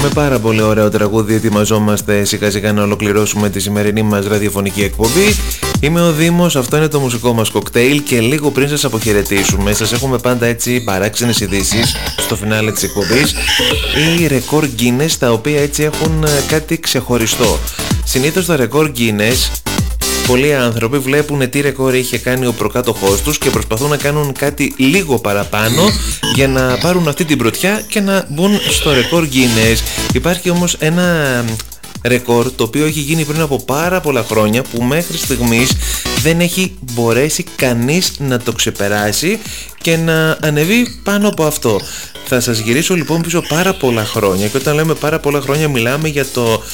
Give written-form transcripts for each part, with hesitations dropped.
Με πάρα πολύ ωραίο τραγούδι ετοιμαζόμαστε σιγά σιγά να ολοκληρώσουμε τη σημερινή μας ραδιοφωνική εκπομπή. Είμαι ο Δήμος, αυτό είναι το μουσικό μας κοκτέιλ και λίγο πριν σας αποχαιρετήσουμε, σας έχουμε πάντα έτσι παράξενες ειδήσεις στο φινάλε της εκπομπής ή ρεκόρ Guinness, τα οποία έτσι έχουν κάτι ξεχωριστό. Συνήθως τα ρεκόρ Guinness, πολλοί άνθρωποι βλέπουν τι ρεκόρ είχε κάνει ο προκάτοχός τους και προσπαθούν να κάνουν κάτι λίγο παραπάνω για να πάρουν αυτή την πρωτιά και να μπουν στο ρεκόρ Guinness. Υπάρχει όμως ένα ρεκόρ το οποίο έχει γίνει πριν από πάρα πολλά χρόνια που μέχρι στιγμής δεν έχει μπορέσει κανείς να το ξεπεράσει και να ανεβεί πάνω από αυτό. Θα σας γυρίσω λοιπόν πίσω πάρα πολλά χρόνια και όταν λέμε πάρα πολλά χρόνια μιλάμε για το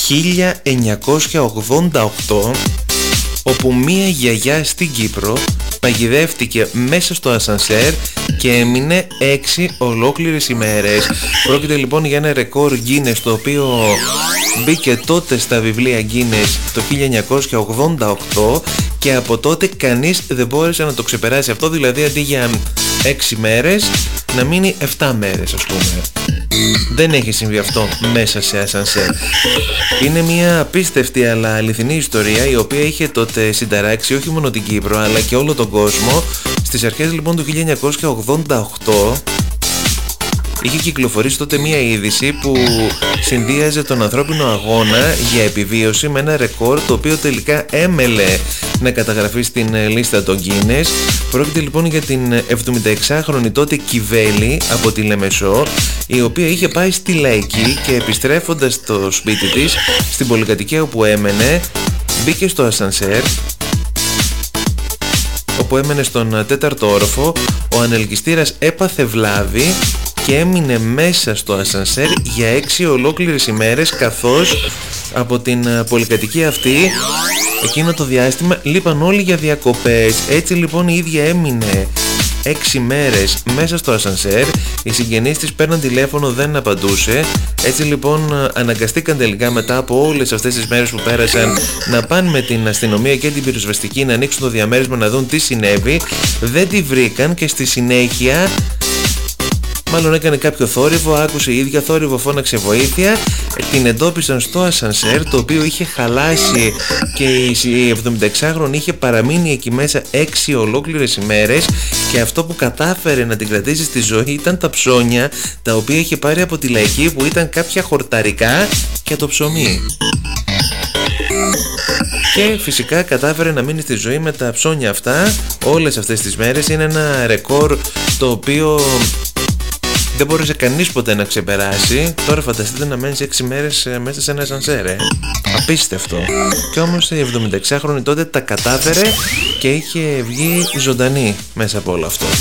1988, όπου μία γιαγιά στην Κύπρο παγιδεύτηκε μέσα στο ασανσέρ και έμεινε 6 ολόκληρες ημέρες. Πρόκειται λοιπόν για ένα ρεκόρ Guinness το οποίο μπήκε τότε στα βιβλία Guinness το 1988 και από τότε κανείς δεν μπόρεσε να το ξεπεράσει αυτό, δηλαδή αντί για 6 μέρες να μείνει 7 μέρες ας πούμε. Δεν έχει συμβεί αυτό μέσα σε ασανσέρ. Είναι μια απίστευτη αλλά αληθινή ιστορία η οποία είχε τότε συνταράξει όχι μόνο την Κύπρο αλλά και όλο τον κόσμο. Στις αρχές λοιπόν του 1988 είχε κυκλοφορήσει τότε μια είδηση που συνδύαζε τον ανθρώπινο αγώνα για επιβίωση με ένα ρεκόρ το οποίο τελικά έμελε να καταγραφεί στην λίστα των Guinness. Πρόκειται λοιπόν για την 76χρονη τότε Κιβέλη από τη Λεμεσό, η οποία είχε πάει στη Λαϊκή και επιστρέφοντας στο σπίτι της, στην πολυκατοικία όπου έμενε, μπήκε στο ασανσέρ, όπου έμενε στον 4ο όροφο. Ο ανελκυστήρας έπαθε βλάβη και έμεινε μέσα στο ασανσέρ για 6 ολόκληρες ημέρες, καθώς από την πολυκατοικία αυτή εκείνο το διάστημα λείπαν όλοι για διακοπές. Έτσι λοιπόν η ίδια έμεινε 6 μέρες μέσα στο ασανσέρ, οι συγγενείς της παίρναν τηλέφωνο, δεν απαντούσε. Έτσι λοιπόν αναγκαστήκαν τελικά μετά από όλες αυτές τις μέρες που πέρασαν να πάνε με την αστυνομία και την πυροσβεστική να ανοίξουν το διαμέρισμα να δουν τι συνέβη. Δεν τη βρήκαν και στη συνέχεια μάλλον έκανε κάποιο θόρυβο, άκουσε η ίδια θόρυβο, φώναξε βοήθεια, την εντόπισαν στο ασανσέρ το οποίο είχε χαλάσει και η 76χρονη είχε παραμείνει εκεί μέσα 6 ολόκληρες ημέρες και αυτό που κατάφερε να την κρατήσει στη ζωή ήταν τα ψώνια τα οποία είχε πάρει από τη Λαϊκή, που ήταν κάποια χορταρικά και το ψωμί. Και φυσικά κατάφερε να μείνει στη ζωή με τα ψώνια αυτά όλες αυτές τις μέρες. Είναι ένα ρεκόρ το οποίο δεν μπόρεσε κανείς ποτέ να ξεπεράσει. Τώρα φανταστείτε να μένεις 6 μέρες μέσα σε ένα ασανσέρ, απίστευτο. Και όμως η 76χρονη τότε τα κατάφερε και είχε βγει ζωντανή μέσα από όλο αυτό.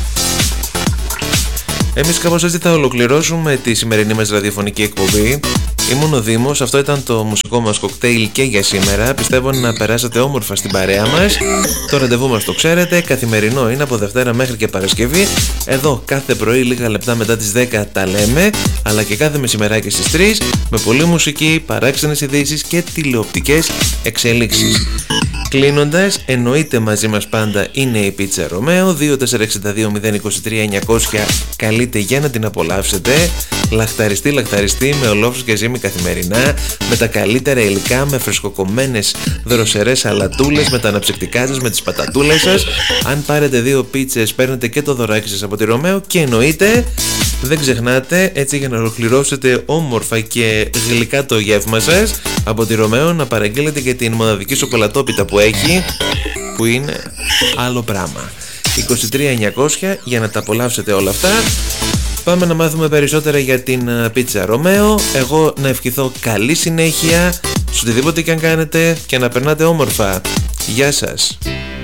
Εμείς κάπως έτσι θα ολοκληρώσουμε τη σημερινή μας ραδιοφωνική εκπομπή. Ήμουν ο Δήμος, αυτό ήταν το μουσικό μας κοκτέιλ και για σήμερα. Πιστεύω να περάσατε όμορφα στην παρέα μας. Το ραντεβού μας το ξέρετε, καθημερινό είναι από Δευτέρα μέχρι και Παρασκευή. Εδώ κάθε πρωί λίγα λεπτά μετά τις 10 τα λέμε, αλλά και κάθε μεσημεράκι στις 3 με πολλή μουσική, παράξενες ειδήσεις και τηλεοπτικές εξελίξεις. Κλείνοντας, εννοείται μαζί μας πάντα είναι η πίτσα Ρωμαίο. 2462 023 900 καλείτε για να την απολαύσετε. Λαχταριστή με ολόφρους και ζύμη καθημερινά, με τα καλύτερα υλικά, με φρεσκοκομμένες δροσερές σαλατούλες, με τα αναψυκτικά σας, με τις πατατούλες σας. Αν πάρετε 2 πίτσες παίρνετε και το δωράκι σας από τη Ρωμαίο και εννοείται δεν ξεχνάτε, έτσι για να ολοκληρώσετε όμορφα και γλυκά το γεύμα σας, από τη Ρωμαίο να παραγγείλετε και την μοναδική σοκολατόπιτα που έχει, που είναι άλλο πράγμα. 23.900 για να τα απολαύσετε όλα αυτά. Πάμε να μάθουμε περισσότερα για την πίτσα Ρωμαίο. Εγώ να ευχηθώ καλή συνέχεια σε οτιδήποτε και αν κάνετε και να περνάτε όμορφα. Γεια σας.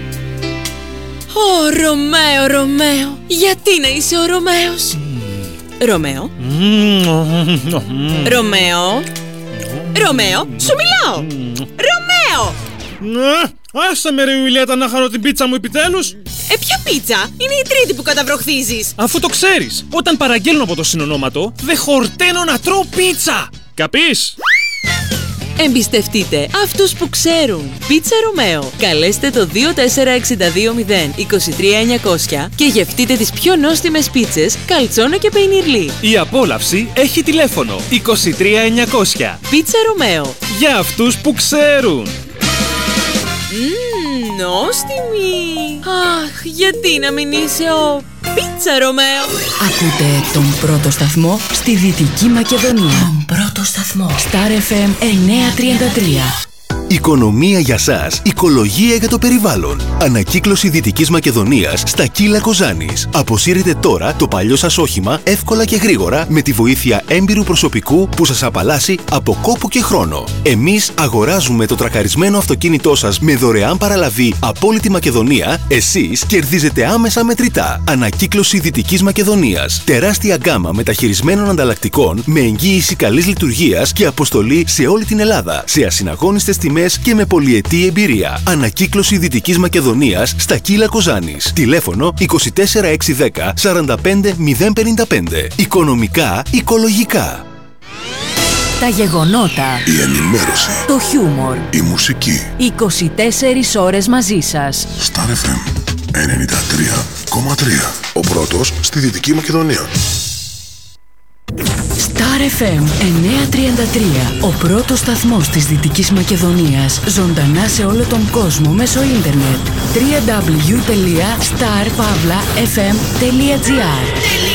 Ω Ρωμαίο, γιατί να είσαι ο Ρωμαίος? Ρωμαίο, σου μιλάω. Ρωμαίο! Άσε με ρε Ιουλιέτα να χαρώ την πίτσα μου επιτέλους. Ποια πίτσα? Είναι η τρίτη που καταβροχθίζεις. Αφού το ξέρεις, όταν παραγγέλνω από το συνονόματο, δεν χορταίνω να τρώω πίτσα. Καπείς? Εμπιστευτείτε αυτούς που ξέρουν. Πίτσα Ρωμαίο. Καλέστε το 24620 23900 και γευτείτε τις πιο νόστιμες πίτσες καλτσόνο και πεϊνιρλί. Η απόλαυση έχει τηλέφωνο 23900. Πίτσα Ρωμαίο. Για αυτούς που ξέρουν. Νόστιμη. Αχ, γιατί να μην είσαι ο Πίτσα Ρωμαίο. Ακούτε τον πρώτο σταθμό στη Δυτική Μακεδονία. Τον πρώτο σταθμό. Star FM 933. Οικονομία για σας, οικολογία για το περιβάλλον. Ανακύκλωση Δυτικής Μακεδονίας στα Κύλα Κοζάνης. Αποσύρετε τώρα το παλιό σας όχημα εύκολα και γρήγορα με τη βοήθεια έμπειρου προσωπικού που σας απαλλάσσει από κόπο και χρόνο. Εμείς αγοράζουμε το τρακαρισμένο αυτοκίνητό σας με δωρεάν παραλαβή από όλη τη Μακεδονία. Εσείς κερδίζετε άμεσα μετρητά. Ανακύκλωση Δυτικής Μακεδονίας. Τεράστια γκάμα μεταχειρισμένων ανταλλακτικών με εγγύηση καλής λειτουργίας και αποστολή σε όλη την Ελλάδα. Σε ασυναγώνιστες τιμές και με πολυετή εμπειρία. Ανακύκλωση Δυτικής Μακεδονίας στα Κύλα Κοζάνης. Τηλέφωνο 24610 45055. Οικονομικά, οικολογικά. Τα γεγονότα. Η ενημέρωση. Το χιούμορ. Η μουσική. 24 ώρες μαζί σας. Star FM 93,3. Ο πρώτος στη Δυτική Μακεδονία. Star FM 933. Ο πρώτος σταθμός της Δυτικής Μακεδονίας. Ζωντανά σε όλο τον κόσμο μέσω ίντερνετ. www.starpavlafm.gr